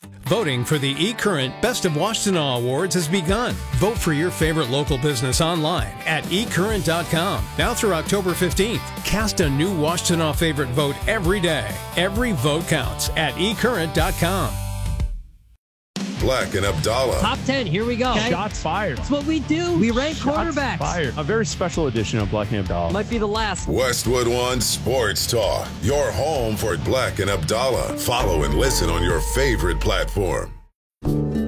Voting for the eCurrent Best of Washtenaw Awards has begun. Vote for your favorite local business online at ecurrent.com. Now through October 15th. Cast a new Washtenaw favorite vote every day. Every vote counts at ecurrent.com. Black and Abdallah. Top 10, here we go. Okay. Shots fired. That's what we do. We rank quarterbacks. Fired. A very special edition of Black and Abdallah. Might be the last. Westwood One Sports Talk. Your home for Black and Abdallah. Follow and listen on your favorite platform.